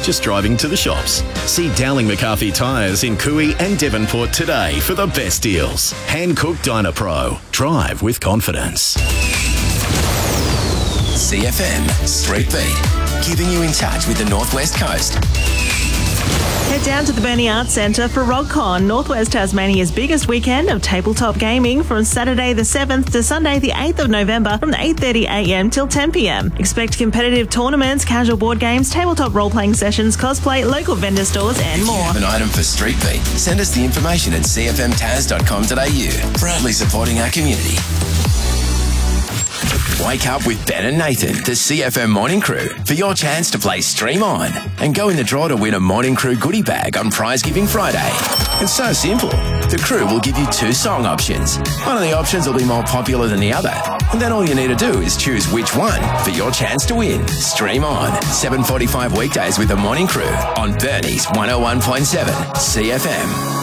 just driving to the shops. See Dowling McCarthy Tyres in Cooey and Devonport today for the best deals. Hand-cooked Dynapro. Drive with confidence. CFM Street Beat, keeping you in touch with the Northwest Coast. Head down to the Burnie Arts Centre for RogCon, Northwest Tasmania's biggest weekend of tabletop gaming, from Saturday the 7th to Sunday the 8th of November from 8:30am till 10pm. Expect competitive tournaments, casual board games, tabletop role-playing sessions, cosplay, local vendor stores and If you more. have an item for Street Beat, send us the information at cfmtaz.com.au. Proudly supporting our community. Wake up with Ben and Nathan, the CFM Morning Crew, for your chance to play Stream On and go in the draw to win a Morning Crew goodie bag on Prize Giving Friday. It's so simple. The crew will give you 2 song options. One of the options will be more popular than the other, and then all you need to do is choose which one for your chance to win. Stream On, 7:45 weekdays with the Morning Crew on Burnie's 101.7 CFM.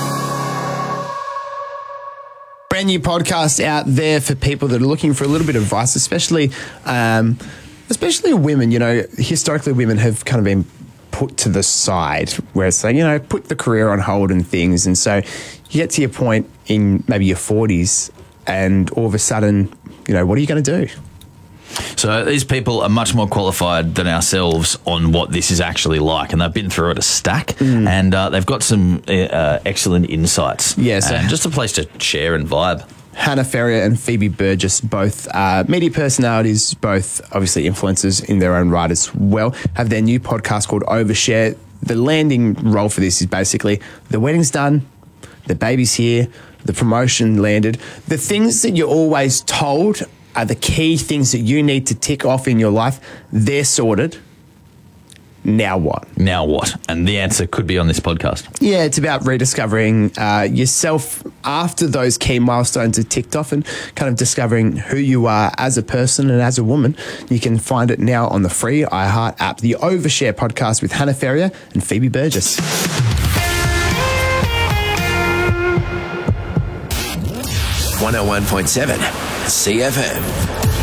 Brand new podcast out there for people that are looking for a little bit of advice, especially women. You know, historically women have kind of been put to the side, where it's like, you know, put the career on hold and things. And so you get to your point in maybe your 40s and all of a sudden, you know, what are you going to do? So these people are much more qualified than ourselves on what this is actually like, and they've been through it a stack, and they've got some excellent insights. Yes, and just a place to share and vibe. Hannah Ferrier and Phoebe Burgess, both media personalities, both obviously influencers in their own right as well, have their new podcast called Overshare. The landing role for this is basically the wedding's done, the baby's here, the promotion landed. The things that you're always told are the key things that you need to tick off in your life. They're sorted. Now what? Now what? And the answer could be on this podcast. Yeah, it's about rediscovering yourself after those key milestones are ticked off, and kind of discovering who you are as a person and as a woman. You can find it now on the free iHeart app. The Overshare podcast with Hannah Ferrier and Phoebe Burgess. 101.7 CFM.